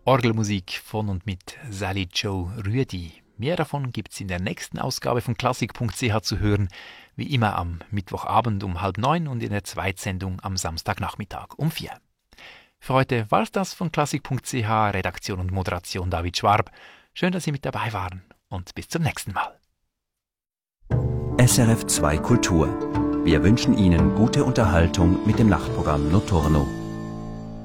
Orgelmusik von und mit Sally Joe Rüedi. Mehr davon gibt's in der nächsten Ausgabe von Klassik.ch zu hören, wie immer am Mittwochabend um 8:30 und in der Zweitsendung am Samstagnachmittag um 4. Für heute war's das von Klassik.ch, Redaktion und Moderation David Schwab. Schön, dass Sie mit dabei waren und bis zum nächsten Mal. SRF 2 Kultur. Wir wünschen Ihnen gute Unterhaltung mit dem Nachtprogramm Notturno.